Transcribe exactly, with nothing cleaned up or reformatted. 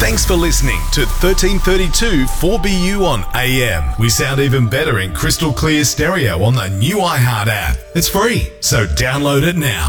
Thanks for listening to thirteen thirty-two four B U on A M. We sound even better in crystal clear stereo on the new iHeart app. It's free, so download it now.